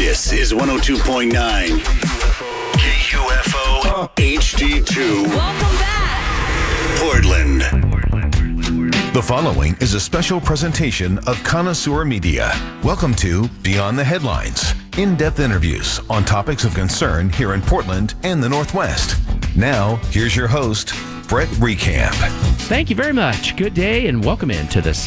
This is 102.9 KUFO HD2. Welcome back. Portland. The following is a special presentation of Connoisseur Media. Welcome to Beyond the Headlines, in-depth interviews on topics of concern here in Portland and the Northwest. Now, here's your host, Brett Recamp. Thank you very much. Good day and welcome into the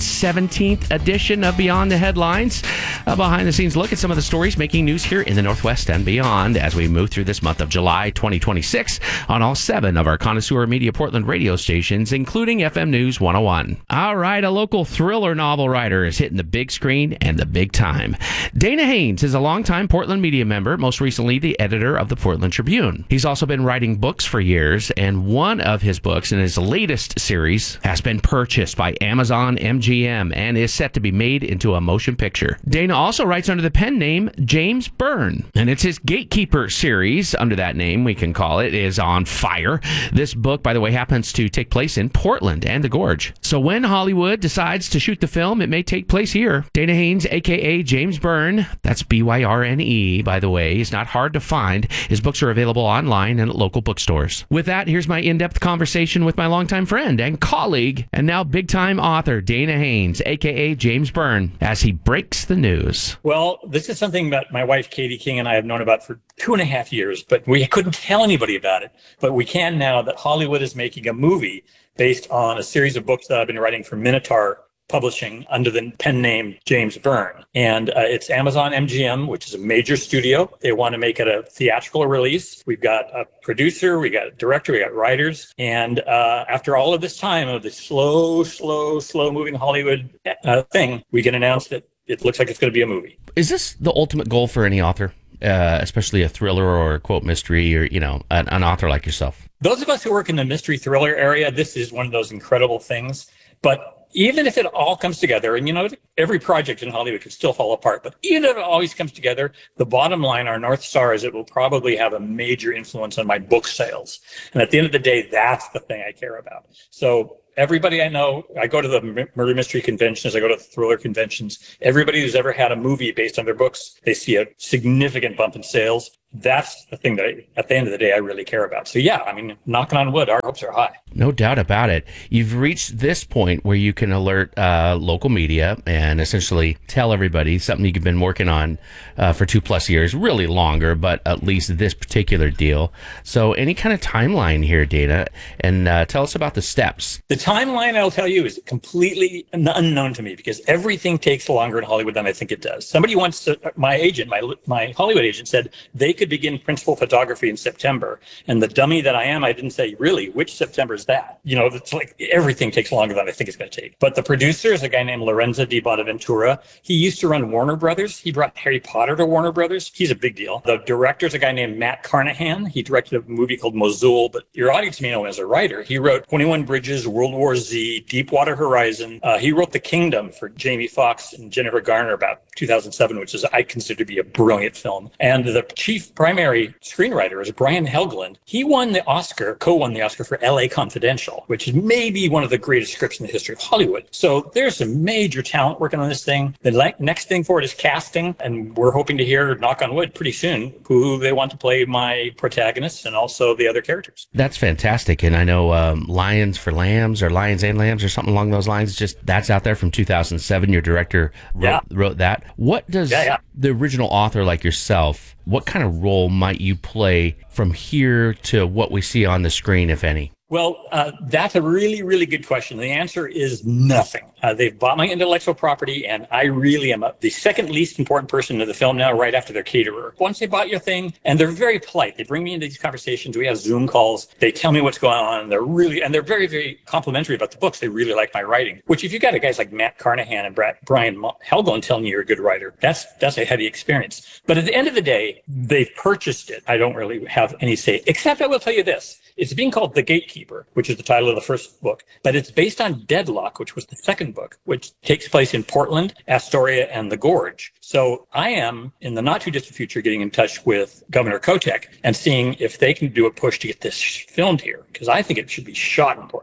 617th edition of Beyond the Headlines. A behind-the-scenes look at some of the stories making news here in the Northwest and beyond as we move through this month of July 2026 on all 7 of our Connoisseur Media Portland radio stations, including FM News 101. All right, a local thriller novel writer is hitting the big screen and the big time. Dana Haynes is a longtime Portland media member, most recently the editor of the Portland Tribune. He's also been writing books for years, and one of his books in his latest series has been purchased by Amazon MGM and is set to be made into a motion picture. Dana also writes under the pen name James Byrne, and it's his Gatekeeper series, under that name we can call it, is on fire. This book, by the way, happens to take place in Portland and the Gorge. So when Hollywood decides to shoot the film, it may take place here. Dana Haynes, aka James Byrne, that's Byrne, by the way, is not hard to find. His books are available online and at local bookstores. With that, here's my in-depth conversation with my longtime friend and colleague, and now big-time author, Dana Haynes, a.k.a. James Byrne, as he breaks the news. Well, this is something that my wife, Katie King, and I have known about for 2.5 years, but we couldn't tell anybody about it. But we can now that Hollywood is making a movie based on a series of books that I've been writing for Minotaur Publishing under the pen name James Byrne. And it's Amazon MGM, which is a major studio. They want to make it a theatrical release. We've got a producer, we got a director, we got writers. And after all of this time of the slow moving Hollywood thing, we can announce that it looks like it's going to be a movie. Is this the ultimate goal for any author, especially a thriller or a quote mystery or, an author like yourself? Those of us who work in the mystery thriller area, this is one of those incredible things. But even if it all comes together, and every project in Hollywood could still fall apart, but even if it always comes together, the bottom line, our North Star, is it will probably have a major influence on my book sales. And at the end of the day, that's the thing I care about. So everybody I know, I go to the murder mystery conventions, I go to the thriller conventions. Everybody who's ever had a movie based on their books, they see a significant bump in sales. That's the thing that at the end of the day, I really care about. So yeah, knocking on wood, our hopes are high. No doubt about it. You've reached this point where you can alert local media and essentially tell everybody something you've been working on for 2+ years, really longer, but at least this particular deal. So any kind of timeline here, Dana, and tell us about the steps. The timeline, I'll tell you, is completely unknown to me because everything takes longer in Hollywood than I think it does. Somebody once, my agent, my Hollywood agent, said they could begin principal photography in September. And the dummy that I am, I didn't say, really, which September is that? It's like everything takes longer than I think it's going to take. But the producer is a guy named Lorenzo Di Bonaventura. He used to run Warner Brothers. He brought Harry Potter to Warner Brothers. He's a big deal. The director is a guy named Matt Carnahan. He directed a movie called Mosul, but your audience may know him as a writer. He wrote 21 Bridges, World War Z, Deepwater Horizon. He wrote The Kingdom for Jamie Foxx and Jennifer Garner about 2007, which is I consider to be a brilliant film. And the chief primary screenwriter is Brian Helgeland. He co-won the Oscar for L.A. Confidential, which is maybe one of the greatest scripts in the history of Hollywood. So there's some major talent working on this thing. The next thing for it is casting, and we're hoping to hear, knock on wood, pretty soon, who they want to play my protagonists and also the other characters. That's fantastic. And I know Lions for Lambs or Lions and Lambs or something along those lines, that's out there from 2007. Your director wrote that. What does the original author like yourself, what kind of role might you play from here to what we see on the screen, if any? Well, that's a really, really good question. The answer is nothing. They've bought my intellectual property, and I really am the second least important person in the film now, right after their caterer. Once they bought your thing, and they're very polite. They bring me into these conversations. We have Zoom calls. They tell me what's going on. They're very, very complimentary about the books. They really like my writing, which if you got guys like Matt Carnahan and Brian Helgeland telling you you're a good writer, that's a heavy experience. But at the end of the day, they've purchased it. I don't really have any say, except I will tell you this. It's being called The Gatekeeper, which is the title of the first book, but it's based on Deadlock, which was the second book, which takes place in Portland, Astoria, and the Gorge. So I am, in the not too distant future, getting in touch with Governor Kotek and seeing if they can do a push to get this filmed here, because I think it should be shot in Portland.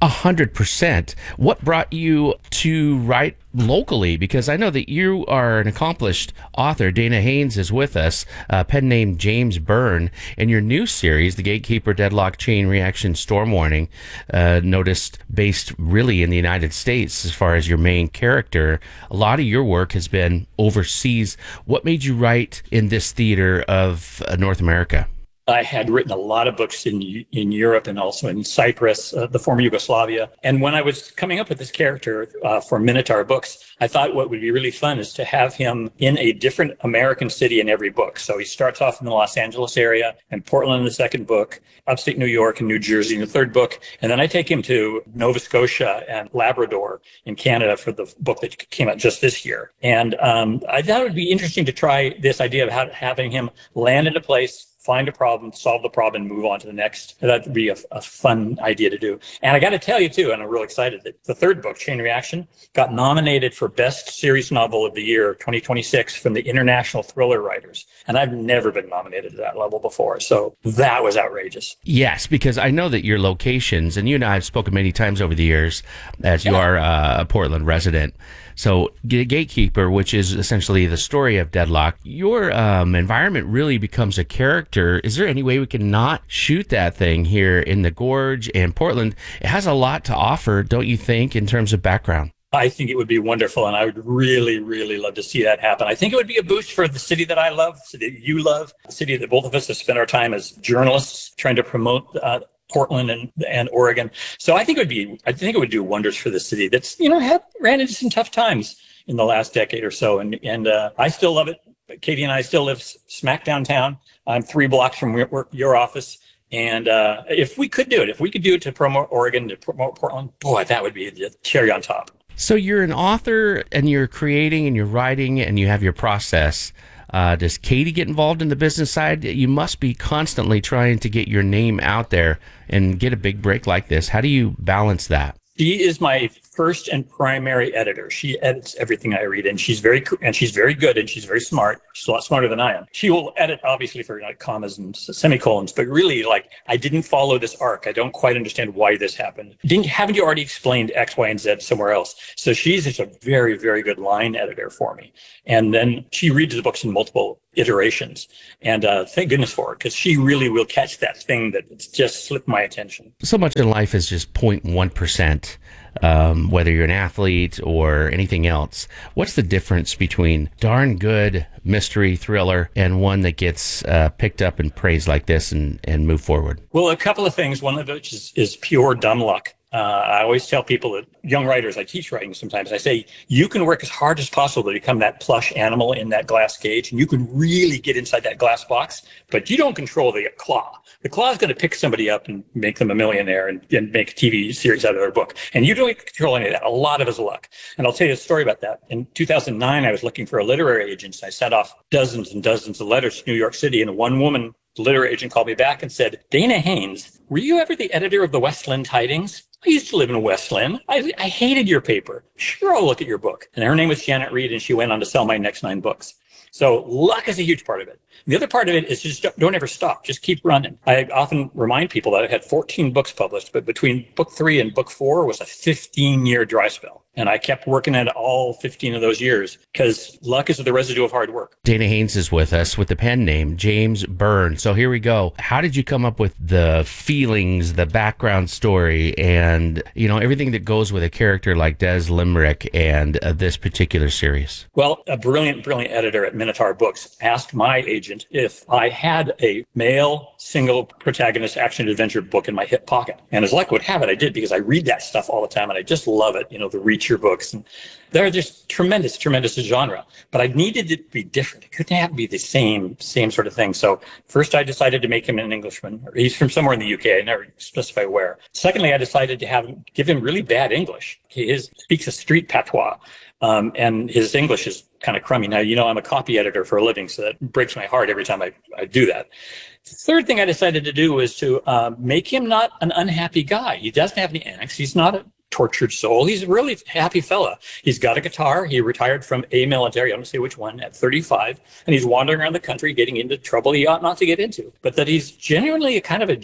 100%. What brought you to write locally? Because I know that you are an accomplished author. Dana Haynes is with us, pen name James Byrne, and your new series, The Gatekeeper Deadlock Chain Reaction Storm Warning, noticed based really in the United States as far as your main character. A lot of your work has been overseas. What made you write in this theater of North America? I had written a lot of books in Europe and also in Cyprus, the former Yugoslavia. And when I was coming up with this character for Minotaur books, I thought what would be really fun is to have him in a different American city in every book. So he starts off in the Los Angeles area and Portland in the second book, upstate New York and New Jersey in the third book. And then I take him to Nova Scotia and Labrador in Canada for the book that came out just this year. And I thought it would be interesting to try this idea of having him land in a place, find a problem, solve the problem, and move on to the next. That would be a fun idea to do. And I got to tell you, too, and I'm real excited that the third book, Chain Reaction, got nominated for Best Series Novel of the Year 2026 from the International Thriller Writers. And I've never been nominated to that level before. So that was outrageous. Yes, because I know that your locations, and you and I have spoken many times over the years, as you are a Portland resident. So Gatekeeper, which is essentially the story of Deadlock, your environment really becomes a character. Is there any way we can not shoot that thing here in the Gorge and Portland? It has a lot to offer, don't you think, in terms of background? I think it would be wonderful, and I would really, really love to see that happen. I think it would be a boost for the city that I love, the city that you love, the city that both of us have spent our time as journalists trying to promote Portland and Oregon. So I think it would do wonders for the city that's, ran into some tough times in the last decade or so. And I still love it. Katie and I still live smack downtown. I'm 3 blocks from your office. And if we could do it to promote Oregon, to promote Portland, boy, that would be the cherry on top. So you're an author and you're creating and you're writing and you have your process. Does Katie get involved in the business side? You must be constantly trying to get your name out there and get a big break like this. How do you balance that? She is my first and primary editor. She edits everything I read, and she's very good, and she's very smart. She's a lot smarter than I am. She will edit, obviously, for commas and semicolons, but really, I didn't follow this arc. I don't quite understand why this happened. Haven't you already explained X, Y, and Z somewhere else? So she's just a very, very good line editor for me. And then she reads the books in multiple iterations, and thank goodness for her, because she really will catch that thing that just slipped my attention. So much in life is just 0.1%. Whether you're an athlete or anything else. What's the difference between darn good mystery thriller and one that gets picked up and praised like this and move forward? Well, a couple of things. One of which is pure dumb luck. I always tell people, that young writers, I teach writing sometimes, I say, you can work as hard as possible to become that plush animal in that glass cage, and you can really get inside that glass box, but you don't control the claw. The claw is going to pick somebody up and make them a millionaire and make a TV series out of their book. And you don't control any of that. A lot of it is luck. And I'll tell you a story about that. In 2009, I was looking for a literary agent. I sent off dozens and dozens of letters to New York City, and one woman, the literary agent, called me back and said, Dana Haynes, were you ever the editor of the West Lynn Tidings? I used to live in West Lynn. I hated your paper. Sure, I'll look at your book. And her name was Janet Reed, and she went on to sell my next 9 books. So luck is a huge part of it. The other part of it is just don't ever stop. Just keep running. I often remind people that I had 14 books published, but between book 3 and book 4 was a 15-year dry spell. And I kept working at all 15 of those years because luck is the residue of hard work. Dana Haynes is with us with the pen name James Byrne. So here we go. How did you come up with the feelings, the background story, and everything that goes with a character like Des Limerick and this particular series? Well, a brilliant editor at Minotaur Books asked my agent if I had a male single protagonist action adventure book in my hip pocket. And as luck would have it, I did, because I read that stuff all the time and I just love it. The Reacher books, and they're just tremendous genre. But I needed it to be different. It couldn't have to be the same sort of thing. So first, I decided to make him an Englishman. He's from somewhere in the UK. I never specify where. Secondly, I decided to give him really bad English. He speaks a street patois, and his English is kind of crummy. Now, I'm a copy editor for a living, so that breaks my heart every time I do that. Third thing I decided to do was to make him not an unhappy guy. He doesn't have any angst. He's not a tortured soul. He's a really happy fella. He's got a guitar. He retired from a military, I'm going to say which one, at 35. And he's wandering around the country getting into trouble he ought not to get into. But that he's genuinely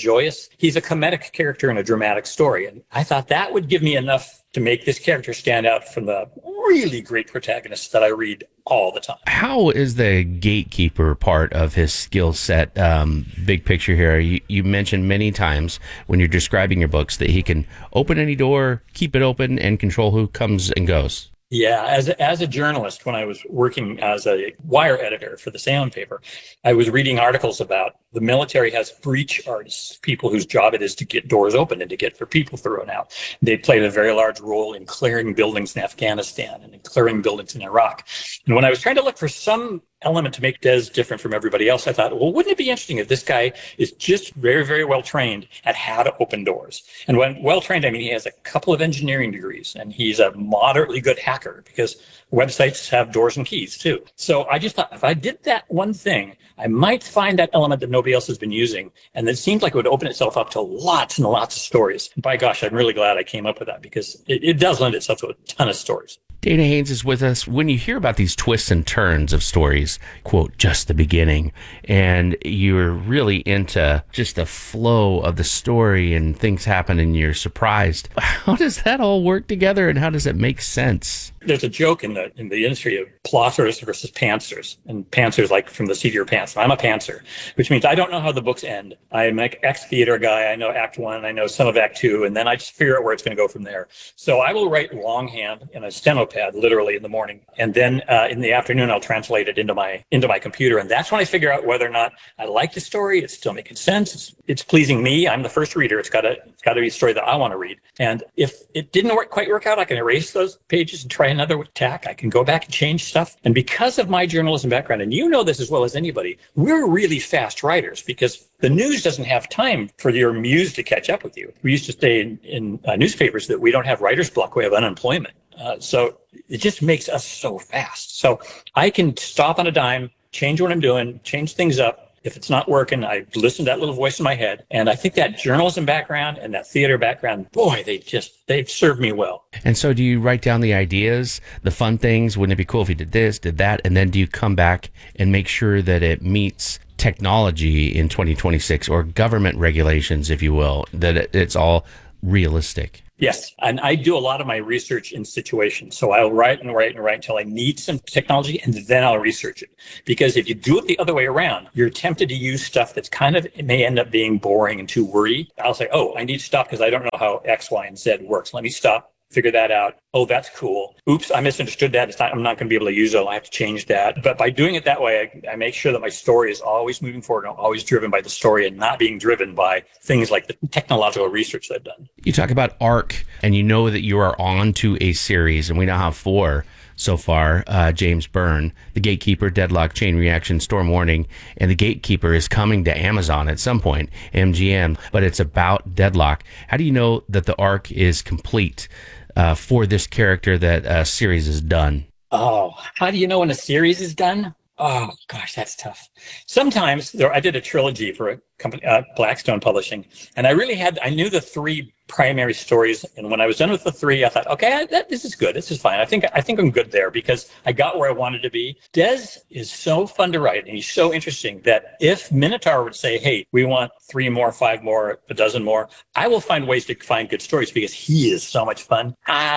he's a comedic character in a dramatic story. And I thought that would give me enough to make this character stand out from the really great protagonists that I read all the time. How is the gatekeeper part of his skill set? Big picture here. You mentioned many times when you're describing your books that he can open any door, keep it open, and control who comes and goes. Yeah, as a journalist, when I was working as a wire editor for the Salem paper, I was reading articles about the military has breach artists, people whose job it is to get doors open and to get their people thrown out. They played a very large role in clearing buildings in Afghanistan and in clearing buildings in Iraq. And when I was trying to look for some element to make Des different from everybody else, I thought, well, wouldn't it be interesting if this guy is just very, very well trained at how to open doors? And when well trained, I mean, he has a couple of engineering degrees and he's a moderately good hacker because websites have doors and keys too. So I just thought if I did that one thing, I might find that element that nobody else has been using. And it seemed like it would open itself up to lots and lots of stories. And by gosh, I'm really glad I came up with that because it does lend itself to a ton of stories. Dana Haynes is with us. When you hear about these twists and turns of stories, quote, just the beginning, and you're really into just the flow of the story and things happen and you're surprised, how does that all work together and how does it make sense? There's a joke in the industry of plotters versus pantsers, and pantsers like from the seat of your pants. I'm a pantser, which means I don't know how the books end. I'm an ex-theater guy. I know Act 1, I know some of Act 2, and then I just figure out where it's going to go from there. So I will write longhand in a steno pad, literally in the morning, and then in the afternoon I'll translate it into my computer, and that's when I figure out whether or not I like the story. It's still making sense. It's pleasing me. I'm the first reader. It's got to be a story that I want to read. And if it didn't quite work out, I can erase those pages and try another tack. I can go back and change stuff. And because of my journalism background, and you know this as well as anybody, we're really fast writers because the news doesn't have time for your muse to catch up with you. We used to say in newspapers that we don't have writer's block, we have unemployment. So it just makes us so fast. So I can stop on a dime, change what I'm doing, change things up. If it's not working, I listen to that little voice in my head. And I think that journalism background and that theater background, boy, they've served me well. And so do you write down the ideas, the fun things? Wouldn't it be cool if you did this, did that? And then do you come back and make sure that it meets technology in 2026 or government regulations, if you will, that it's all realistic? Yes. And I do a lot of my research in situations. So I'll write until I need some technology and then I'll research it. Because if you do it the other way around, you're tempted to use stuff that's it may end up being boring and too wordy. I'll say, oh, I need to stop because I don't know how X, Y, and Z works. Let me stop, figure that out. Oh, that's cool. Oops, I misunderstood that. I'm not going to be able to use it. I'll have to change that. But by doing it that way, I make sure that my story is always moving forward and always driven by the story and not being driven by things like the technological research that I've done. You talk about arc, and you know that you are on to a series, and we now have 4 so far. James Byrne, The Gatekeeper, Deadlock, Chain Reaction, Storm Warning, and The Gatekeeper is coming to Amazon at some point, MGM, but it's about Deadlock. How do you know that the arc is complete for this character, that a series is done? Oh, how do you know when a series is done? Oh, gosh, that's tough. Sometimes I did a trilogy for a company, Blackstone Publishing, and I knew the 3 primary stories. And when I was done with the 3, I thought, okay, this is good. This is fine. I think I'm good there because I got where I wanted to be. Des is so fun to write and he's so interesting that if Minotaur would say, hey, we want 3 more, 5 more, a dozen more, I will find ways to find good stories because he is so much fun.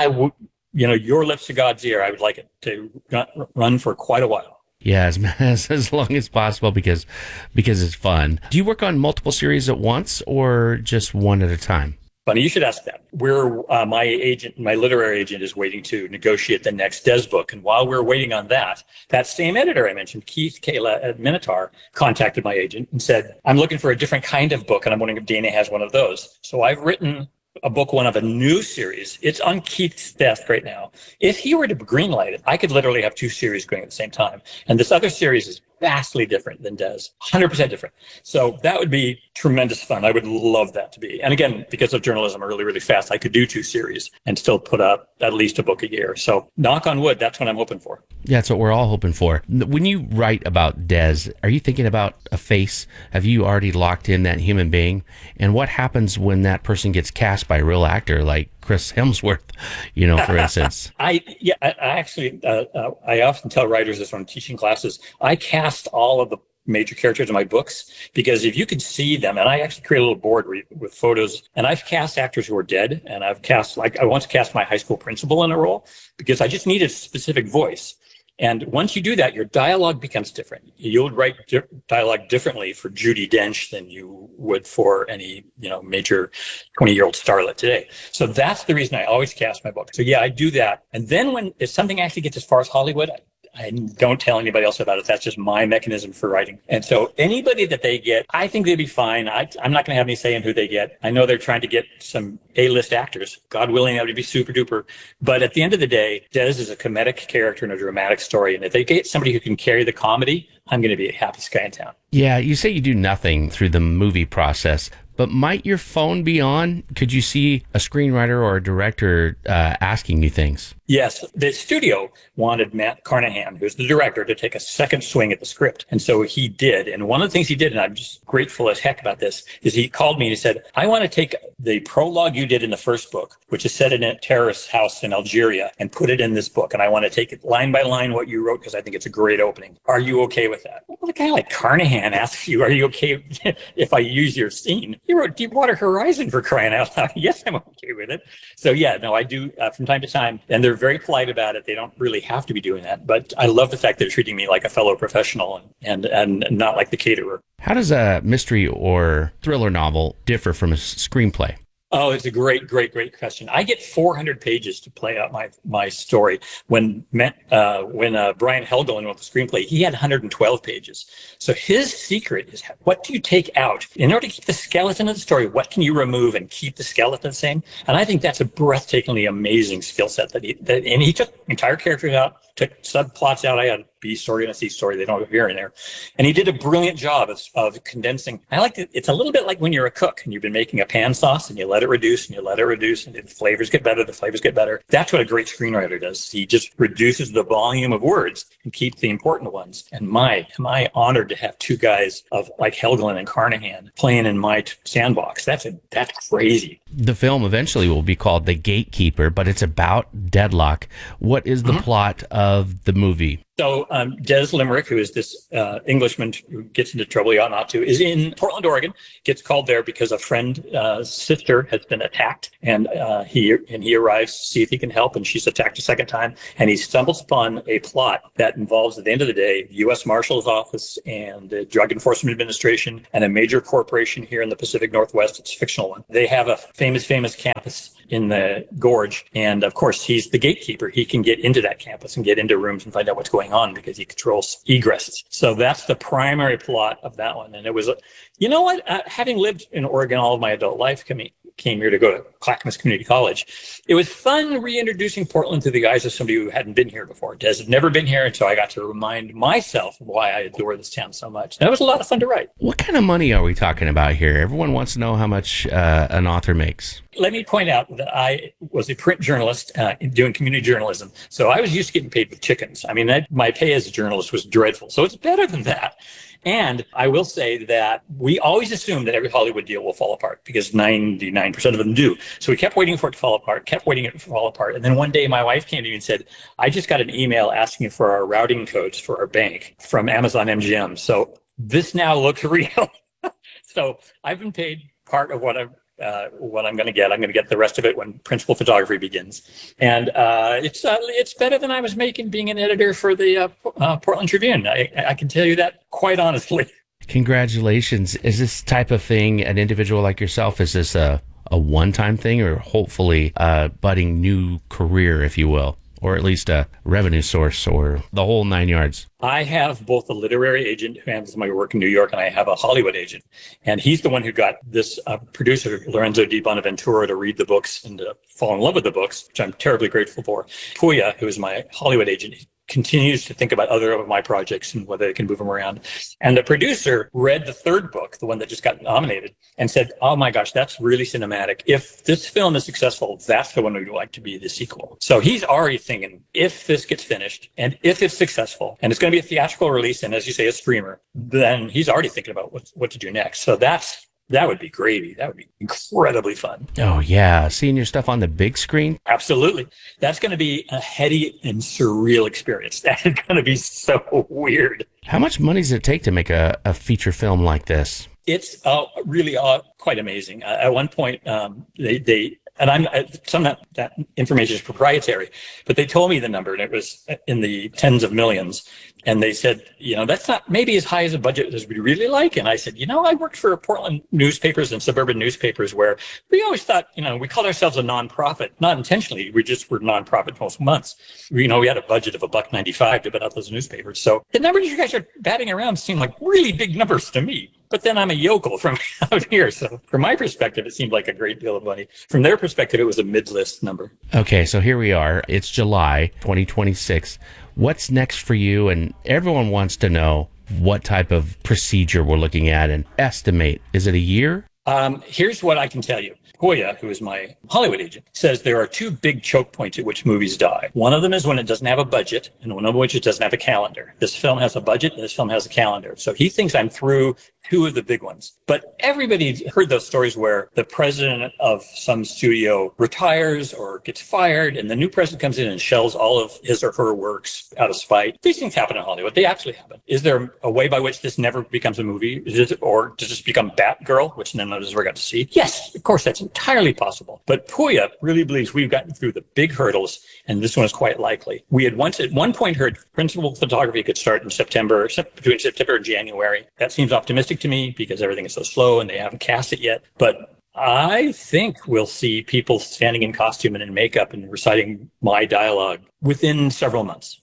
Your lips to God's ear, I would like it to run for quite a while. Yeah, as long as possible because it's fun. Do you work on multiple series at once or just one at a time? Funny you should ask that. My literary agent is waiting to negotiate the next Des book. And while we're waiting on that same editor I mentioned, Keith Kayla at Minotaur, contacted my agent and said, I'm looking for a different kind of book. And I'm wondering if Dana has one of those. So I've written a book one of a new series. It's on Keith's desk right now. If he were to greenlight it, I could literally have 2 series going at the same time. And this other series is vastly different than Des, 100% different. So that would be tremendous fun. I would love that to be. And again, because of journalism, really, really fast, I could do 2 series and still put out at least a book a year. So knock on wood, that's what I'm hoping for. Yeah, that's what we're all hoping for. When you write about Des, are you thinking about a face? Have you already locked in that human being? And what happens when that person gets cast by a real actor like Chris Hemsworth, for instance. I actually, I often tell writers this when I'm teaching classes. I cast all of the major characters in my books because if you could see them, and I actually create a little board with photos, and I've cast actors who are dead, and I've cast, like I once cast my high school principal in a role because I just needed a specific voice. And once you do that, your dialogue becomes different. You'll write dialogue differently for Judi Dench than you would for any, major 20-year-old starlet today. So that's the reason I always cast my book. So yeah, I do that. And then if something actually gets as far as Hollywood, I don't tell anybody else about it. That's just my mechanism for writing. And so anybody that they get, I think they'd be fine. I'm not going to have any say in who they get. I know they're trying to get some A-list actors. God willing, that would be super duper. But at the end of the day, Des is a comedic character in a dramatic story. And if they get somebody who can carry the comedy, I'm going to be a happiest guy in town. Yeah, you say you do nothing through the movie process, but might your phone be on? Could you see a screenwriter or a director asking you things? Yes, the studio wanted Matt Carnahan, who's the director, to take a second swing at the script. And so he did. And one of the things he did, and I'm just grateful as heck about this, is he called me and he said, I want to take the prologue you did in the first book, which is set in a terrorist house in Algeria, and put it in this book. And I want to take it line by line what you wrote because I think it's a great opening. Are you okay with that? Well, a guy like Carnahan asks you, are you okay if I use your scene? You wrote Deepwater Horizon, for crying out loud. Yes, I'm okay with it. So yeah, no, I do from time to time. And they're very polite about it. They don't really have to be doing that. But I love the fact they're treating me like a fellow professional and not like the caterer. How does a mystery or thriller novel differ from a screenplay? Oh, it's a great question. I get 400 pages to play out my story. When Brian Helgeland wrote the screenplay, he had 112 pages. So his secret is, what do you take out? In order to keep the skeleton of the story, what can you remove and keep the skeleton the same? And I think that's a breathtakingly amazing skill set and he took entire characters out, took subplots out. I had a B story and a C story. They don't go here and there. And he did a brilliant job of condensing. I like it. It's a little bit like when you're a cook and you've been making a pan sauce and you let it reduce and you let it reduce and the flavors get better. That's what a great screenwriter does. He just reduces the volume of words and keeps the important ones. And am I honored to have two guys of like Helgeland and Carnahan playing in my sandbox. That's crazy. The film eventually will be called The Gatekeeper, but it's about deadlock. What is the plot of the movie? So Des Limerick, who is this Englishman who gets into trouble he ought not to, is in Portland, Oregon, gets called there because a friend's sister has been attacked, and he arrives to see if he can help, and she's attacked a second time, and he stumbles upon a plot that involves, at the end of the day, U.S. Marshal's Office and the Drug Enforcement Administration and a major corporation here in the Pacific Northwest. It's a fictional one. They have a famous campus in the gorge, and of course he's the gatekeeper. He can get into that campus and get into rooms and find out what's going on because he controls egresses. So that's the primary plot of that one. And it was, having lived in Oregon all of my adult life, came here to go to Clackamas Community College. It was fun reintroducing Portland to the eyes of somebody who hadn't been here before. Des had never been here, and so I got to remind myself of why I adore this town so much. That was a lot of fun to write. What kind of money are we talking about here? Everyone wants to know how much an author makes. Let me point out that I was a print journalist doing community journalism. So I was used to getting paid with chickens. I mean, my pay as a journalist was dreadful. So it's better than that. And I will say that we always assume that every Hollywood deal will fall apart because 99% of them do. So we kept waiting for it to fall apart, And then one day my wife came to me and said, I just got an email asking for our routing codes for our bank from Amazon MGM. So this now looks real. So I've been paid part of what I'm going to get. I'm going to get the rest of it when principal photography begins. And it's better than I was making being an editor for the Portland Tribune. I can tell you that quite honestly. Congratulations. Is this type of thing, an individual like yourself, is this a one-time thing or hopefully a budding new career, if you will? Or at least a revenue source or the whole 9 yards? I have both a literary agent who handles my work in New York, and I have a Hollywood agent. And he's the one who got this producer, Lorenzo Di Bonaventura, to read the books and to fall in love with the books, which I'm terribly grateful for. Puya, who is my Hollywood agent, continues to think about other of my projects and whether they can move them around. And the producer read the third book, the one that just got nominated, and said, oh my gosh, that's really cinematic. If this film is successful, that's the one we'd like to be the sequel. So he's already thinking, if this gets finished and if it's successful and it's going to be a theatrical release and, as you say, a streamer, then he's already thinking about what to do next. So that's That would be gravy. That would be incredibly fun. Oh, yeah. Seeing your stuff on the big screen. Absolutely. That's going to be a heady and surreal experience. That is going to be so weird. How much money does it take to make a feature film like this? It's really quite amazing. At one point, they and some of that information is proprietary, but they told me the number, and it was in the tens of millions. And they said, that's not maybe as high as a budget as we really like. And I said, I worked for Portland newspapers and suburban newspapers where we always thought, we called ourselves a nonprofit, not intentionally. We just were nonprofit most months. We had a budget of $1.95 to put out those newspapers. So the numbers you guys are batting around seem like really big numbers to me. But then I'm a yokel from out here. So from my perspective, it seemed like a great deal of money. From their perspective, it was a mid-list number. Okay, so here we are. It's July 2026. What's next for you? And everyone wants to know what type of procedure we're looking at and estimate. Is it a year? Here's what I can tell you. Hoya, who is my Hollywood agent, says there are two big choke points at which movies die. One of them is when it doesn't have a budget, and one of which it doesn't have a calendar. This film has a budget, and this film has a calendar. So he thinks I'm through two of the big ones. But everybody heard those stories where the president of some studio retires or gets fired, and the new president comes in and shells all of his or her works out of spite. These things happen in Hollywood. They actually happen. Is there a way by which this never becomes a movie? Or does this become Batgirl, which none of us ever got to see? Yes, of course, that's entirely possible. But Puya really believes we've gotten through the big hurdles, and this one is quite likely. We had once at one point heard principal photography could start in September, between September and January. That seems optimistic to me because everything is so slow and they haven't cast it yet. But I think we'll see people standing in costume and in makeup and reciting my dialogue within several months.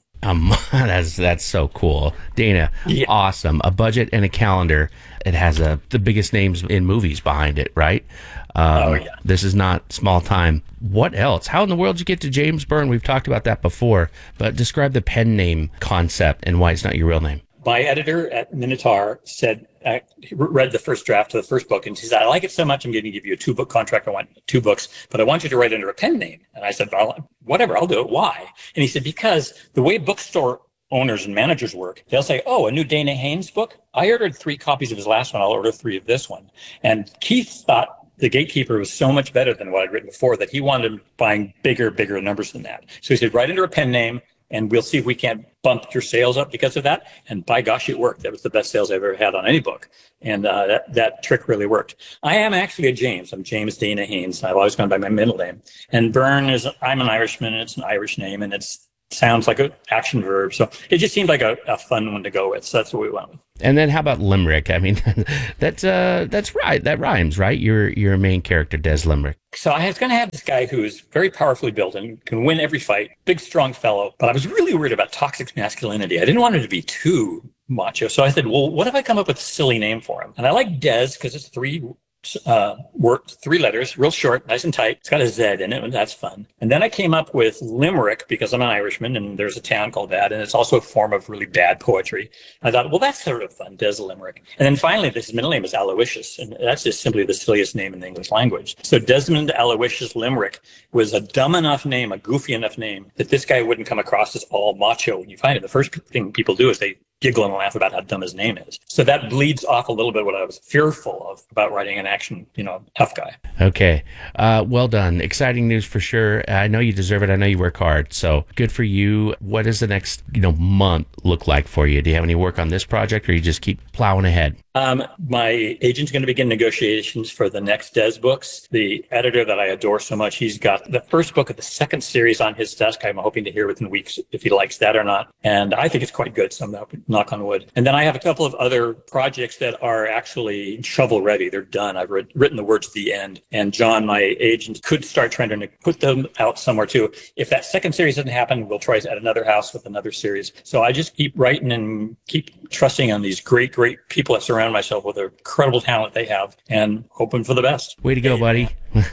That's so cool. Dana, Yeah. Awesome. A budget and a calendar. It has the biggest names in movies behind it, right? Oh, yeah. This is not small time. What else? How in the world did you get to James Byrne? We've talked about that before, but describe the pen name concept and why it's not your real name. My editor at Minotaur said, he read the first draft of the first book, and he said, I like it so much, I'm going to give you a 2-book contract. I want 2 books, but I want you to write under a pen name. And I said, well, whatever, I'll do it. Why? And he said, because the way bookstore owners and managers work, they'll say, oh, a new Dana Haynes book? I ordered 3 copies of his last one. I'll order 3 of this one. And Keith thought The Gatekeeper was so much better than what I'd written before that he wanted him buying bigger numbers than that. So he said, write under a pen name, and we'll see if we can't bump your sales up because of that. And by gosh, it worked. That was the best sales I've ever had on any book. And that trick really worked. I am actually a James. I'm James Dana Haynes. I've always gone by my middle name. And Byrne I'm an Irishman, and it's an Irish name, and it sounds like an action verb. So it just seemed like a fun one to go with. So that's what we went with. And then how about Limerick? I mean, that's right. That rhymes, right? Your main character, Des Limerick. So I was going to have this guy who is very powerfully built and can win every fight, big, strong fellow. But I was really worried about toxic masculinity. I didn't want him to be too macho. So I said, well, what if I come up with a silly name for him? And I like Des because it's 3 letters, real short, nice and tight. It's got a Z in it, and that's fun. And then I came up with Limerick because I'm an Irishman, and there's a town called that, and it's also a form of really bad poetry. I thought, well, that's sort of fun, Des Limerick. And then finally, his middle name is Aloysius, and that's just simply the silliest name in the English language. So Desmond Aloysius Limerick was a dumb enough name, a goofy enough name, that this guy wouldn't come across as all macho when you find it. The first thing people do is they giggle and laugh about how dumb his name is. So that bleeds off a little bit what I was fearful of about writing an action, tough guy. Okay. Well done. Exciting news for sure. I know you deserve it. I know you work hard. So good for you. What does the next, month look like for you? Do you have any work on this project, or you just keep plowing ahead? My agent's going to begin negotiations for the next Des books. The editor that I adore so much, he's got the first book of the second series on his desk. I'm hoping to hear within weeks if he likes that or not. And I think it's quite good, so I'm knock on wood. And then I have a couple of other projects that are actually shovel ready. They're done. I've written the words at the end. And John, my agent, could start trying to put them out somewhere too. If that second series doesn't happen, we'll try at another house with another series. So I just keep writing and keep trusting on these great people that surround myself with the incredible talent they have, and hoping for the best. Way to go, buddy.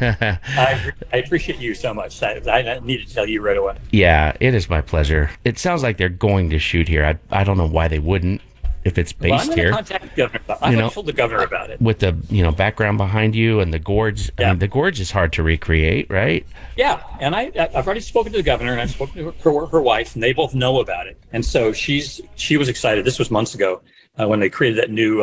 I appreciate you so much. I need to tell you right away. Yeah, it is my pleasure. It sounds like they're going to shoot here. I don't know why they wouldn't if it's based I'm here. going to contact the governor. I'm going to told the governor about it. With the background behind you and the gorge. Yeah. I mean, the gorge is hard to recreate, right? Yeah, and I've already spoken to the governor, and I've spoken to her wife, and they both know about it. And so she was excited. This was months ago. when they created that new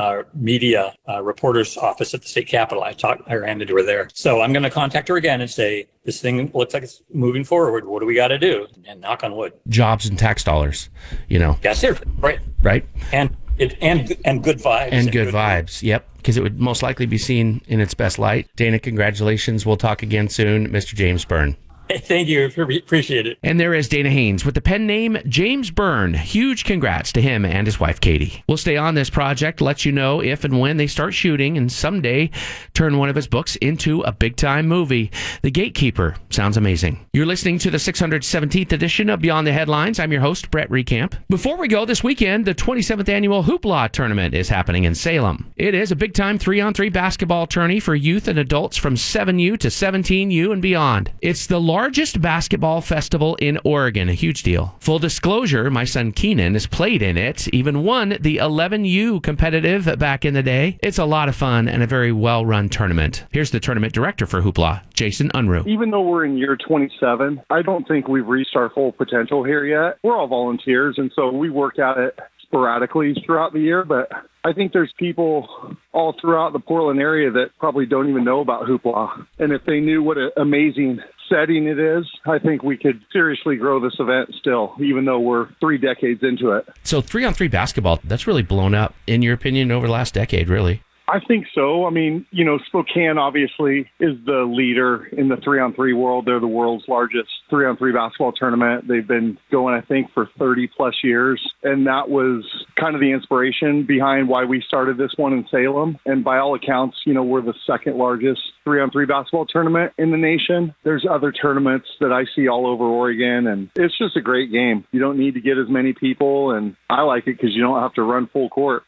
media reporter's office at the state capitol. I ran into her there. So I'm going to contact her again and say, this thing looks like it's moving forward. What do we got to do? And knock on wood. Jobs and tax dollars, Yeah, seriously. Right. Right? And good vibes. And good vibes. Yep. Because it would most likely be seen in its best light. Dana, congratulations. We'll talk again soon. Mr. James Byrne. Thank you. Appreciate it. And there is Dana Haynes with the pen name James Byrne. Huge congrats to him and his wife, Katie. We'll stay on this project, let you know if and when they start shooting, and someday turn one of his books into a big-time movie. The Gatekeeper sounds amazing. You're listening to the 617th edition of Beyond the Headlines. I'm your host, Brett Recamp. Before we go, this weekend, the 27th annual Hoopla tournament is happening in Salem. It is a big-time 3-on-3 basketball tourney for youth and adults from 7U to 17U and beyond. It's the largest basketball festival in Oregon, a huge deal. Full disclosure, my son Keenan has played in it, even won the 11U competitive back in the day. It's a lot of fun and a very well-run tournament. Here's the tournament director for Hoopla, Jason Unruh. Even though we're in year 27, I don't think we've reached our full potential here yet. We're all volunteers, and so we work at it sporadically throughout the year, but I think there's people all throughout the Portland area that probably don't even know about Hoopla. And if they knew what an amazing setting it is, I think we could seriously grow this event still, even though we're 3 decades into it. So 3-on-3 basketball, that's really blown up, in your opinion, over the last decade, really. I think so. I mean, Spokane obviously is the leader in the 3-on-3 world. They're the world's largest 3-on-3 basketball tournament. They've been going, I think, for 30 plus years. And that was kind of the inspiration behind why we started this one in Salem. And by all accounts, we're the second largest 3-on-3 basketball tournament in the nation. There's other tournaments that I see all over Oregon, and it's just a great game. You don't need to get as many people, and I like it because you don't have to run full court.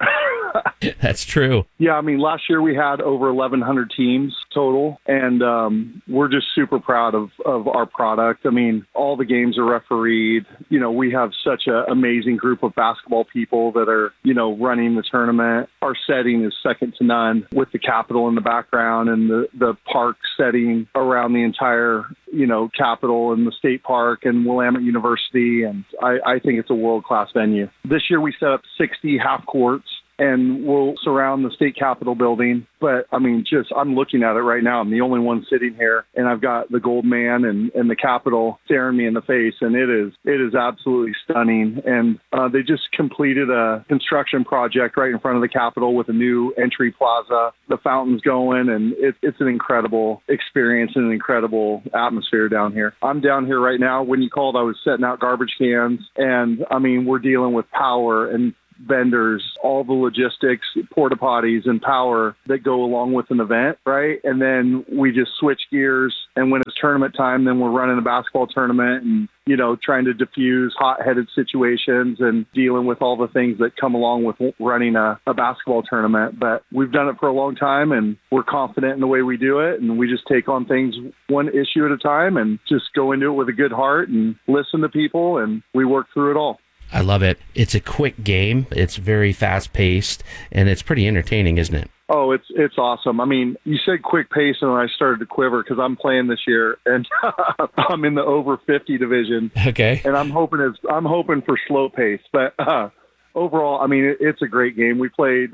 That's true. Yeah, I mean, last year we had over 1,100 teams total, and we're just super proud of our product. I mean, all the games are refereed. We have such an amazing group of basketball people that are, running the tournament. Our setting is second to none, with the Capitol in the background and the park setting around the entire, Capitol and the state park and Willamette University. And I think it's a world-class venue. This year we set up 60 half courts, and we'll surround the state capitol building. But I mean, I'm looking at it right now. I'm the only one sitting here, and I've got the gold man and the Capitol staring me in the face, and it is absolutely stunning. And they just completed a construction project right in front of the Capitol with a new entry plaza. The fountain's going, and it's an incredible experience and an incredible atmosphere down here. I'm down here right now. When you called, I was setting out garbage cans, and I mean, we're dealing with power and vendors, all the logistics, porta potties and power that go along with an event, right? And then we just switch gears, and when it's tournament time, then we're running a basketball tournament and, trying to diffuse hot-headed situations and dealing with all the things that come along with running a basketball tournament. But we've done it for a long time, and we're confident in the way we do it, and we just take on things one issue at a time and just go into it with a good heart and listen to people, and we work through it all. I love it. It's a quick game. It's very fast-paced, and it's pretty entertaining, isn't it? Oh, it's awesome. I mean, you said quick pace, and I started to quiver because I'm playing this year, and I'm in the over 50 division. Okay. And I'm hoping for slow pace, but overall, I mean, it's a great game. We played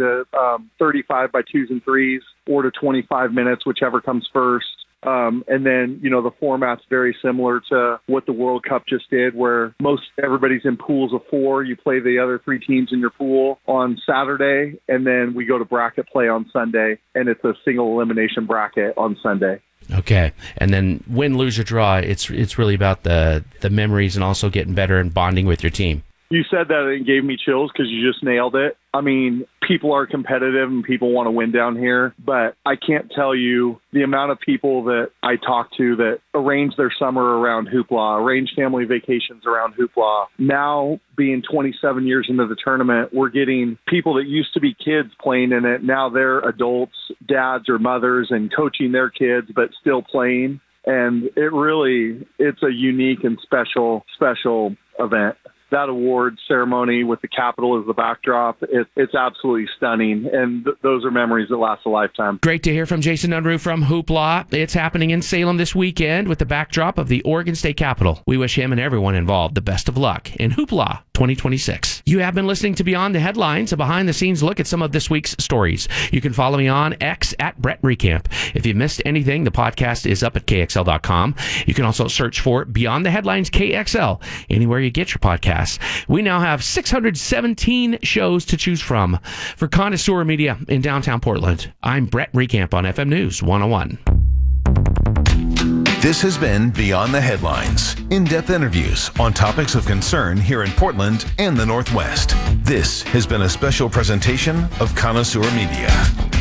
35 by 2s and 3s, or to 25 minutes, whichever comes first. And then, the format's very similar to what the World Cup just did, where everybody's in pools of 4. You play the other 3 teams in your pool on Saturday, and then we go to bracket play on Sunday, and it's a single elimination bracket on Sunday. Okay. And then win, lose, or draw, it's really about the memories and also getting better and bonding with your team. You said that and it gave me chills because you just nailed it. I mean, people are competitive and people want to win down here, but I can't tell you the amount of people that I talk to that arrange their summer around Hoopla, arrange family vacations around Hoopla. Now, being 27 years into the tournament, we're getting people that used to be kids playing in it. Now they're adults, dads or mothers, and coaching their kids, but still playing. And it's a unique and special event. That award ceremony with the Capitol as the backdrop, it's absolutely stunning. And those are memories that last a lifetime. Great to hear from Jason Unruh from Hoopla. It's happening in Salem this weekend with the backdrop of the Oregon State Capitol. We wish him and everyone involved the best of luck in Hoopla 2026. You have been listening to Beyond the Headlines, a behind-the-scenes look at some of this week's stories. You can follow me on X at Brett Recamp. If you missed anything, the podcast is up at KXL.com. You can also search for Beyond the Headlines KXL anywhere you get your podcasts. We now have 617 shows to choose from. For Connoisseur Media in downtown Portland, I'm Brett Recamp on FM News 101. This has been Beyond the Headlines, in-depth interviews on topics of concern here in Portland and the Northwest. This has been a special presentation of Connoisseur Media.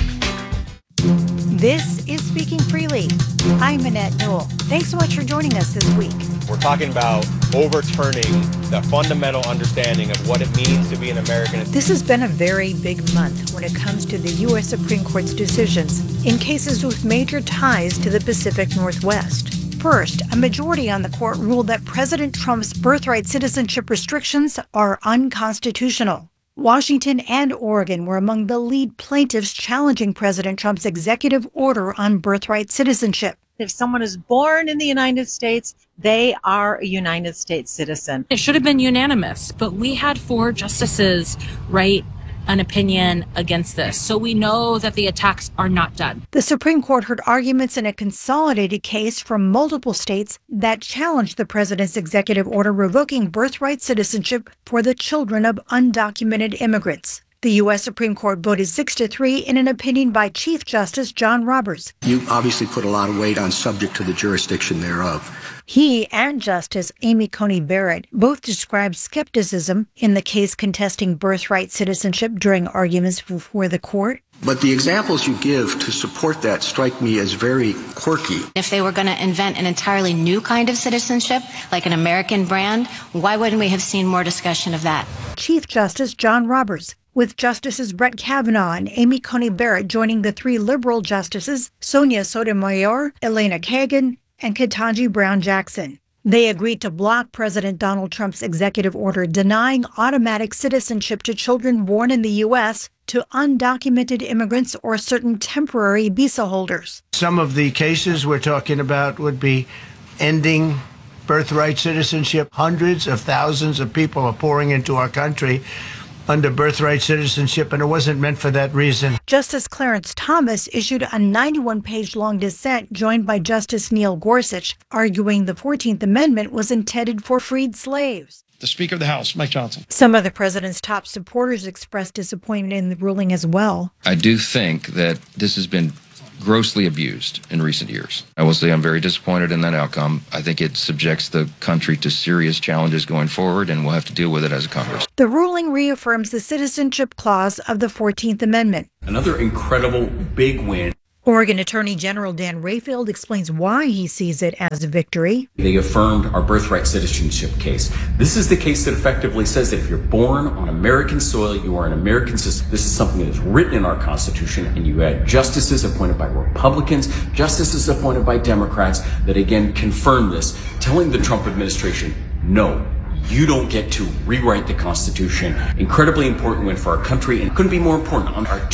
This is Speaking Freely. I'm Annette Newell. Thanks so much for joining us this week. We're talking about overturning the fundamental understanding of what it means to be an American. This has been a very big month when it comes to the U.S. Supreme Court's decisions in cases with major ties to the Pacific Northwest. First, a majority on the court ruled that President Trump's birthright citizenship restrictions are unconstitutional. Washington and Oregon were among the lead plaintiffs challenging President Trump's executive order on birthright citizenship. If someone is born in the United States, they are a United States citizen. It should have been unanimous, but we had 4 justices write an opinion against this. So we know that the attacks are not done. The Supreme Court heard arguments in a consolidated case from multiple states that challenged the president's executive order revoking birthright citizenship for the children of undocumented immigrants. The U.S. Supreme Court voted 6-3 in an opinion by Chief Justice John Roberts. You obviously put a lot of weight on subject to the jurisdiction thereof. He and Justice Amy Coney Barrett both described skepticism in the case contesting birthright citizenship during arguments before the court. But the examples you give to support that strike me as very quirky. If they were going to invent an entirely new kind of citizenship, like an American brand, why wouldn't we have seen more discussion of that? Chief Justice John Roberts, with Justices Brett Kavanaugh and Amy Coney Barrett joining the 3 liberal justices, Sonia Sotomayor, Elena Kagan, and Ketanji Brown Jackson. They agreed to block President Donald Trump's executive order denying automatic citizenship to children born in the U.S. to undocumented immigrants or certain temporary visa holders. Some of the cases we're talking about would be ending birthright citizenship. Hundreds of thousands of people are pouring into our country under birthright citizenship, and it wasn't meant for that reason. Justice Clarence Thomas issued a 91-page long dissent joined by Justice Neil Gorsuch, arguing the 14th Amendment was intended for freed slaves. The Speaker of the House, Mike Johnson. Some of the president's top supporters expressed disappointment in the ruling as well. I do think that this has been grossly abused in recent years. I will say I'm very disappointed in that outcome. I think it subjects the country to serious challenges going forward, and we'll have to deal with it as a Congress. The ruling reaffirms the citizenship clause of the 14th Amendment. Another incredible big win. Oregon Attorney General Dan Rayfield explains why he sees it as a victory. They affirmed our birthright citizenship case. This is the case that effectively says that if you're born on American soil, you are an American citizen. This is something that is written in our Constitution, and you had justices appointed by Republicans, justices appointed by Democrats that again confirm this, telling the Trump administration, no, you don't get to rewrite the Constitution. Incredibly important win for our country, and couldn't be more important on our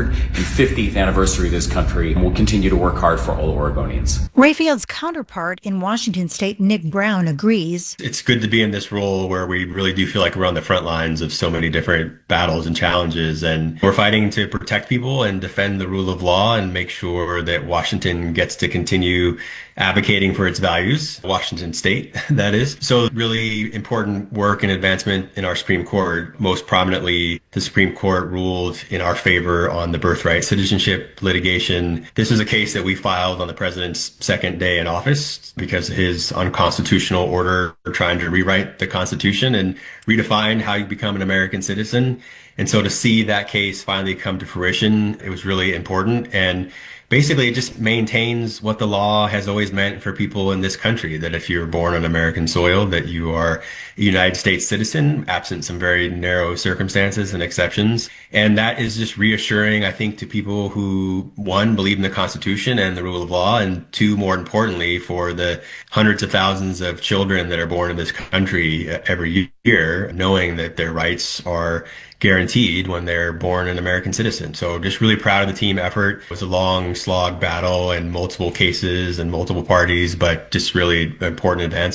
250th anniversary of this country. And we'll continue to work hard for all Oregonians. Rayfield's counterpart in Washington State, Nick Brown, agrees. It's good to be in this role where we really do feel like we're on the front lines of so many different battles and challenges. And we're fighting to protect people and defend the rule of law and make sure that Washington gets to continue advocating for its values, Washington State, that is. So really important work and advancement in our Supreme Court. Most prominently, the Supreme Court ruled in our favor on the birthright citizenship litigation. This is a case that we filed on the president's second day in office because of his unconstitutional order trying to rewrite the Constitution and redefine how you become an American citizen. And so to see that case finally come to fruition, it was really important. And basically, it just maintains what the law has always meant for people in this country, that if you're born on American soil, that you are a United States citizen, absent some very narrow circumstances and exceptions. And that is just reassuring, I think, to people who, one, believe in the Constitution and the rule of law, and two, more importantly, for the hundreds of thousands of children that are born in this country every year, knowing that their rights are guaranteed when they're born an American citizen. So just really proud of the team effort. It was a long slog battle and multiple cases and multiple parties, but just really important advancement.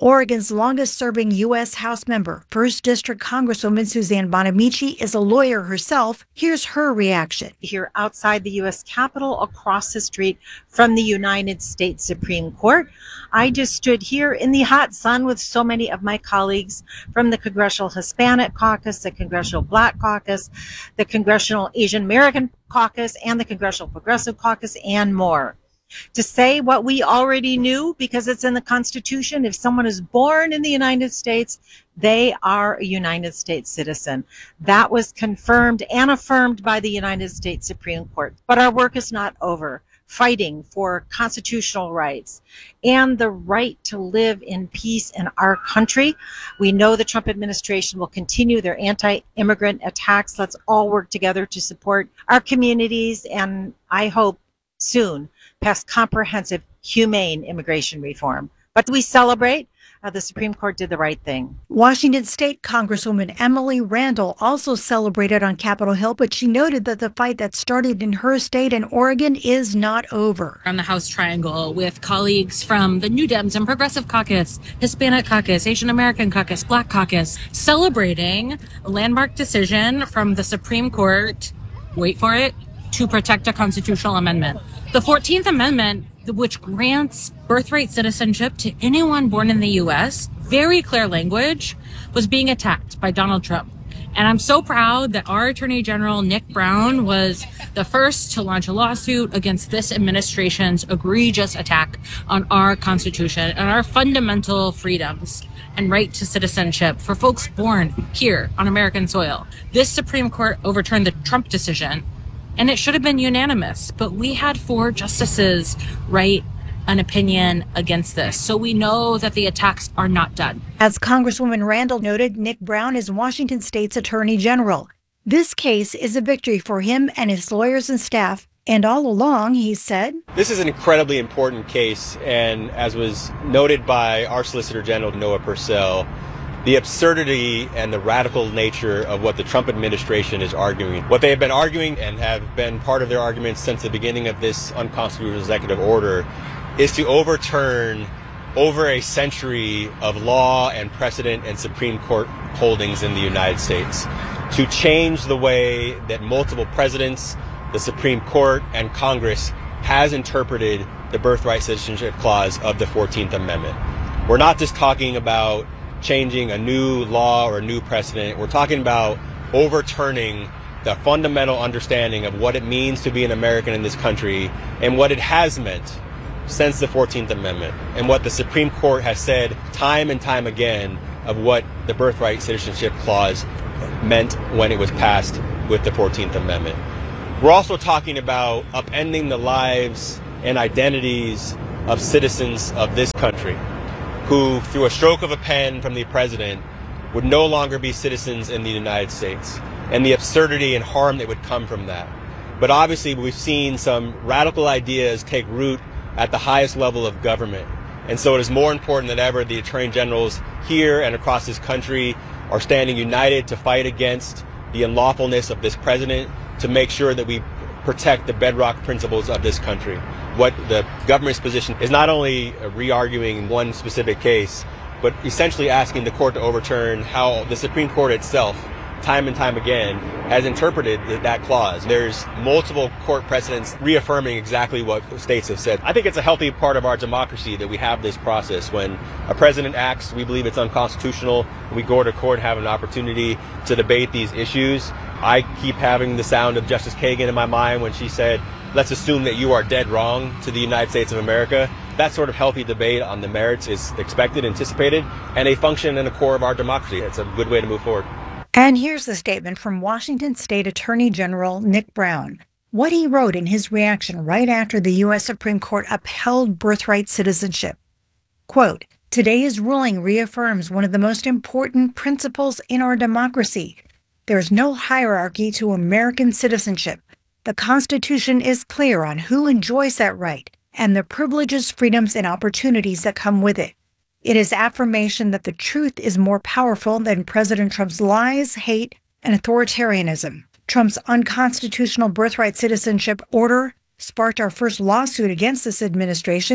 Oregon's longest-serving U.S. House member, 1st District Congresswoman Suzanne Bonamici, is a lawyer herself. Here's her reaction. Here outside the U.S. Capitol, across the street from the United States Supreme Court, I just stood here in the hot sun with so many of my colleagues from the Congressional Hispanic Caucus, the Congressional Black Caucus, the Congressional Asian American Caucus, and the Congressional Progressive Caucus, and more. To say what we already knew, because it's in the Constitution, if someone is born in the United States, they are a United States citizen. That was confirmed and affirmed by the United States Supreme Court. But our work is not over. Fighting for constitutional rights and the right to live in peace in our country. We know the Trump administration will continue their anti-immigrant attacks. Let's all work together to support our communities, and I hope soon pass comprehensive, humane immigration reform. But we celebrate the Supreme Court did the right thing. Washington State Congresswoman Emily Randall also celebrated on Capitol Hill, but she noted that the fight that started in her state and Oregon is not over. On the House Triangle with colleagues from the New Dems and Progressive Caucus, Hispanic Caucus, Asian American Caucus, Black Caucus, celebrating a landmark decision from the Supreme Court, wait for it, to protect a constitutional amendment. The 14th Amendment, which grants birthright citizenship to anyone born in the U.S., very clear language, was being attacked by Donald Trump. And I'm so proud that our Attorney General, Nick Brown, was the first to launch a lawsuit against this administration's egregious attack on our Constitution and our fundamental freedoms and right to citizenship for folks born here on American soil. This Supreme Court overturned the Trump decision, and it should have been unanimous, but we had 4 justices write an opinion against this. So we know that the attacks are not done. As Congresswoman Randall noted, Nick Brown is Washington State's Attorney General. This case is a victory for him and his lawyers and staff. And all along, he said, this is an incredibly important case. And as was noted by our Solicitor General, Noah Purcell, the absurdity and the radical nature of what the Trump administration is arguing. What they have been arguing and have been part of their arguments since the beginning of this unconstitutional executive order is to overturn over a century of law and precedent and Supreme Court holdings in the United States, to change the way that multiple presidents, the Supreme Court, and Congress has interpreted the birthright citizenship clause of the 14th Amendment. We're not just talking about changing a new law or a new precedent. We're talking about overturning the fundamental understanding of what it means to be an American in this country and what it has meant since the 14th Amendment, and what the Supreme Court has said time and time again of what the birthright citizenship clause meant when it was passed with the 14th Amendment. We're also talking about upending the lives and identities of citizens of this country who, through a stroke of a pen from the president, would no longer be citizens in the United States, and the absurdity and harm that would come from that. But obviously, we've seen some radical ideas take root at the highest level of government. And so it is more important than ever the Attorney Generals here and across this country are standing united to fight against the unlawfulness of this president, to make sure that we protect the bedrock principles of this country. What the government's position is not only re-arguing one specific case, but essentially asking the court to overturn how the Supreme Court itself, time and time again, has interpreted that clause. There's multiple court precedents reaffirming exactly what states have said. I think it's a healthy part of our democracy that we have this process. When a president acts, we believe it's unconstitutional, we go to court and have an opportunity to debate these issues. I keep having the sound of Justice Kagan in my mind when she said, let's assume that you are dead wrong to the United States of America. That sort of healthy debate on the merits is expected, anticipated, and a function and a core of our democracy. It's a good way to move forward. And here's the statement from Washington State Attorney General Nick Brown. What he wrote in his reaction right after the U.S. Supreme Court upheld birthright citizenship. Quote, today's ruling reaffirms one of the most important principles in our democracy. There is no hierarchy to American citizenship. The Constitution is clear on who enjoys that right and the privileges, freedoms, and opportunities that come with it. It is affirmation that the truth is more powerful than President Trump's lies, hate, and authoritarianism. Trump's unconstitutional birthright citizenship order sparked our first lawsuit against this administration,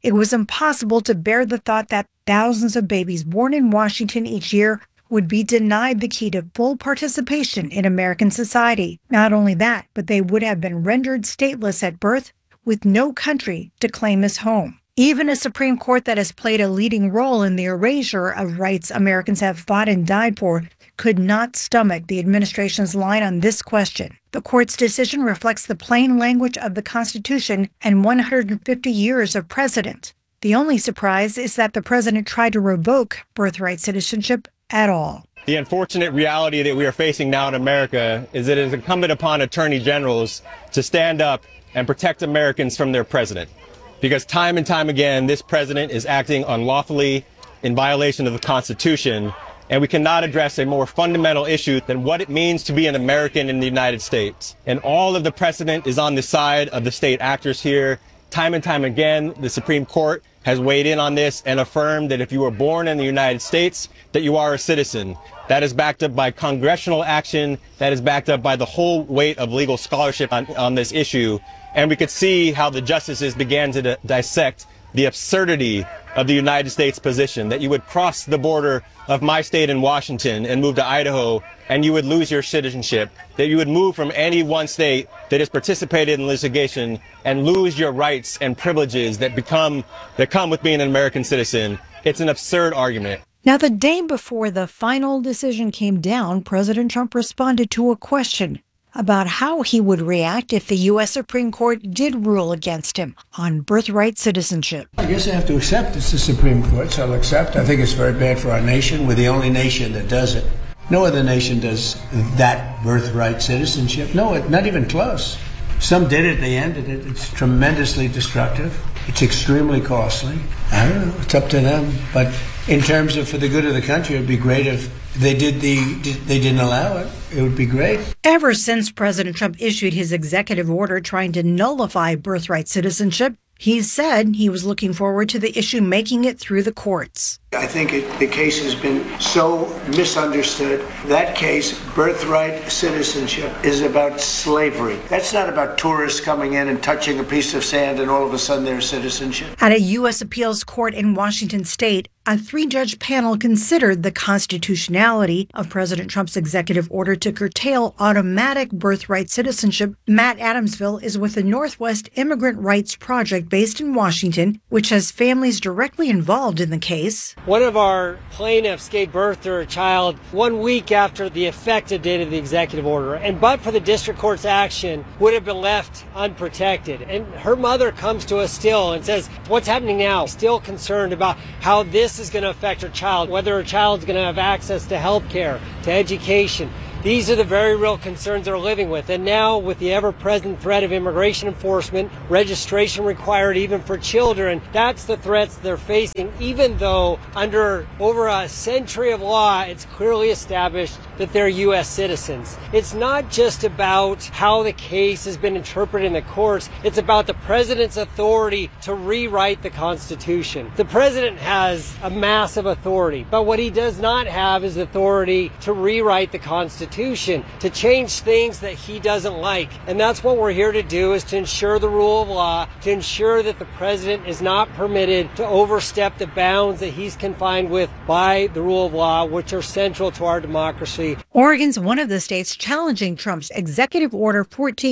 It was impossible to bear the thought that thousands of babies born in Washington each year would be denied the key to full participation in American society. Not only that, but they would have been rendered stateless at birth with no country to claim as home. Even a Supreme Court that has played a leading role in the erasure of rights Americans have fought and died for could not stomach the administration's line on this question. The court's decision reflects the plain language of the Constitution and 150 years of precedent. The only surprise is that the president tried to revoke birthright citizenship at all. The unfortunate reality that we are facing now in America is that it is incumbent upon attorney generals to stand up and protect Americans from their president. Because time and time again, this president is acting unlawfully in violation of the Constitution, and we cannot address a more fundamental issue than what it means to be an American in the United States. And all of the precedent is on the side of the state actors here. Time and time again, the Supreme Court has weighed in on this and affirmed that if you were born in the United States, that you are a citizen. That is backed up by congressional action. That is backed up by the whole weight of legal scholarship on this issue. And we could see how the justices began to dissect the absurdity of the United States position, that you would cross the border of my state in Washington and move to Idaho and you would lose your citizenship, that you would move from any one state that has participated in litigation and lose your rights and privileges that come with being an American citizen. It's an absurd argument. Now, the day before the final decision came down, President Trump responded to a question about how he would react if the U.S. Supreme Court did rule against him on birthright citizenship. I guess I have to accept it's the Supreme Court, so I'll accept. I think it's very bad for our nation. We're the only nation that does it. No other nation does that birthright citizenship. No, not even close. Some did it, they ended it. It's tremendously destructive. It's extremely costly. I don't know, it's up to them. But in terms of for the good of the country, it'd be great if they didn't allow it. It would be great. Ever since President Trump issued his executive order trying to nullify birthright citizenship, he said he was looking forward to the issue making it through the courts. I think the case has been so misunderstood. That case, birthright citizenship, is about slavery. That's not about tourists coming in and touching a piece of sand and all of a sudden there's citizenship. At a U.S. appeals court in Washington state, a 3-judge panel considered the constitutionality of President Trump's executive order to curtail automatic birthright citizenship. Matt Adamsville is with the Northwest Immigrant Rights Project based in Washington, which has families directly involved in the case. One of our plaintiffs gave birth to her child 1 week after the effective date of the executive order, and but for the district court's action, would have been left unprotected. And her mother comes to us still and says, what's happening now? Still concerned about how this is going to affect her child, whether her child's going to have access to health care, to education. These are the very real concerns they're living with. And now with the ever-present threat of immigration enforcement, registration required even for children, that's the threats they're facing, even though under over a century of law, it's clearly established that they're U.S. citizens. It's not just about how the case has been interpreted in the courts. It's about the president's authority to rewrite the Constitution. The president has a massive authority, but what he does not have is authority to rewrite the Constitution, to change things that he doesn't like. And that's what we're here to do, is to ensure the rule of law, to ensure that the president is not permitted to overstep the bounds that he's confined with by the rule of law, which are central to our democracy. Oregon's one of the states challenging Trump's Executive Order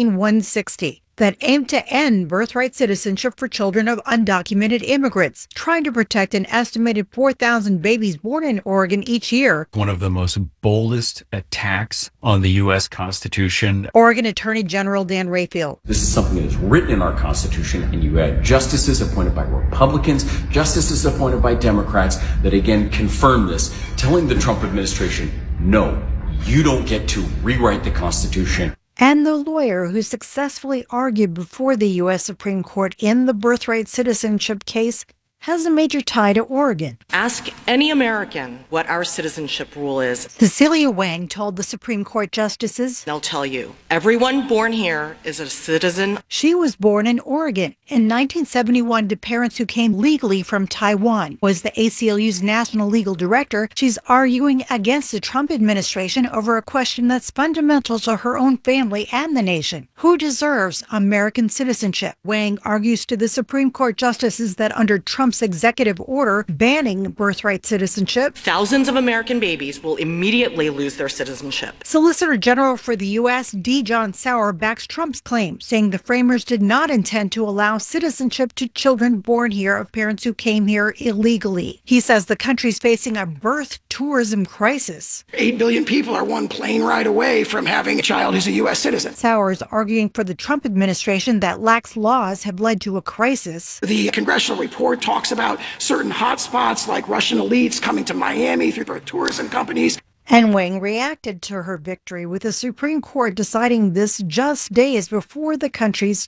14160 that aimed to end birthright citizenship for children of undocumented immigrants, trying to protect an estimated 4,000 babies born in Oregon each year. One of the most boldest attacks on the U.S. Constitution. Oregon Attorney General Dan Rayfield. This is something that is written in our Constitution, and you had justices appointed by Republicans, justices appointed by Democrats that again confirm this, telling the Trump administration, no, you don't get to rewrite the Constitution. And the lawyer who successfully argued before the U.S. Supreme Court in the birthright citizenship case has a major tie to Oregon. Ask any American what our citizenship rule is. Cecilia Wang told the Supreme Court justices, They'll tell you, everyone born here is a citizen. She was born in Oregon. In 1971, to parents who came legally from Taiwan. Was the ACLU's national legal director. She's arguing against the Trump administration over a question that's fundamental to her own family and the nation. Who deserves American citizenship? Wang argues to the Supreme Court justices that under Trump's executive order banning birthright citizenship, thousands of American babies will immediately lose their citizenship. Solicitor General for the U.S. D. John Sauer backs Trump's claim, saying the framers did not intend to allow citizenship to children born here of parents who came here illegally. He says the country's facing a birth tourism crisis. 8 billion people are one plane ride away from having a child who's a U.S. citizen. Sauer is arguing for the Trump administration that lax laws have led to a crisis. The congressional report talks about certain hotspots like Russian elites coming to Miami through their tourism companies. And Wang reacted to her victory with the Supreme Court deciding this just days before the country's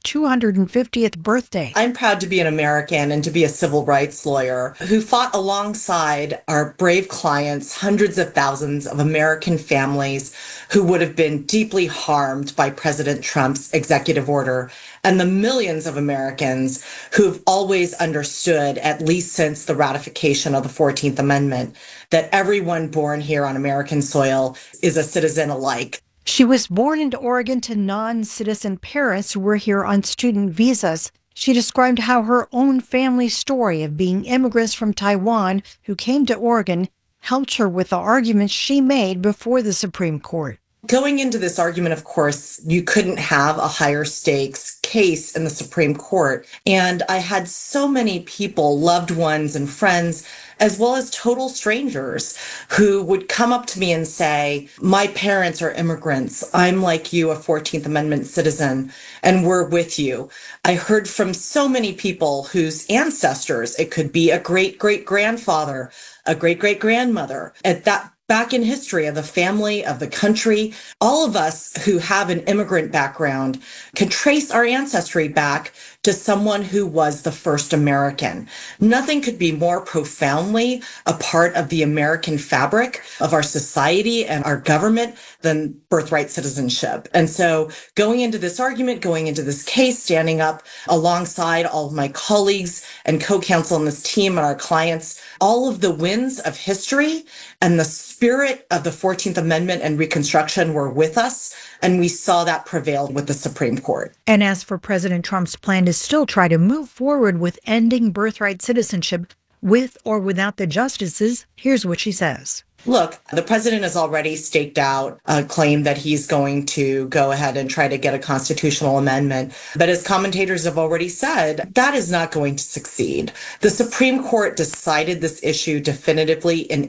250th birthday. I'm proud to be an American and to be a civil rights lawyer who fought alongside our brave clients, hundreds of thousands of American families who would have been deeply harmed by President Trump's executive order, and the millions of Americans who've always understood, at least since the ratification of the 14th Amendment, that everyone born here on American soil is a citizen alike. She was born into Oregon to non-citizen parents who were here on student visas. She described how her own family story of being immigrants from Taiwan who came to Oregon helped her with the arguments she made before the Supreme Court. Going into this argument, of course, you couldn't have a higher stakes case in the Supreme Court. And I had so many people, loved ones and friends, as well as total strangers who would come up to me and say, my parents are immigrants. I'm like you, a 14th Amendment citizen, and we're with you. I heard from so many people whose ancestors, it could be a great-great-grandfather, a great-great-grandmother, at that back in history of the family, of the country. All of us who have an immigrant background can trace our ancestry back to someone who was the first American. Nothing could be more profoundly a part of the American fabric of our society and our government than birthright citizenship. And so going into this argument, going into this case, standing up alongside all of my colleagues and co-counsel on this team and our clients, all of the winds of history and the spirit of the 14th Amendment and Reconstruction were with us, and we saw that prevail with the Supreme Court. And as for President Trump's plan to still try to move forward with ending birthright citizenship with or without the justices, here's what she says. Look, the president has already staked out a claim that he's going to go ahead and try to get a constitutional amendment. But as commentators have already said, that is not going to succeed. The Supreme Court decided this issue definitively in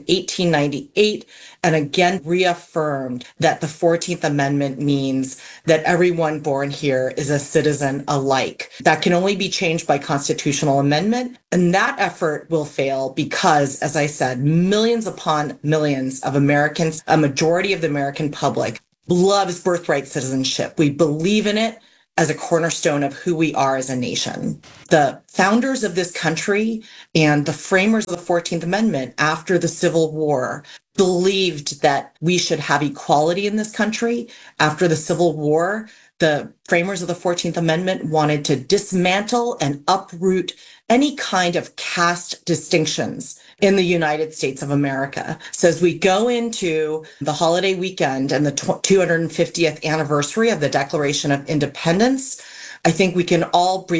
1898 and again reaffirmed that the 14th Amendment means that everyone born here is a citizen alike. That can only be changed by constitutional amendment. And that effort will fail because, as I said, millions upon millions of Americans, a majority of the American public, loves birthright citizenship. We believe in it as a cornerstone of who we are as a nation. The founders of this country and the framers of the 14th Amendment after the Civil War believed that we should have equality in this country. After the Civil War, the framers of the 14th Amendment wanted to dismantle and uproot any kind of caste distinctions in the United States of America. So as we go into the holiday weekend and the 250th anniversary of the Declaration of Independence, I think we can all breathe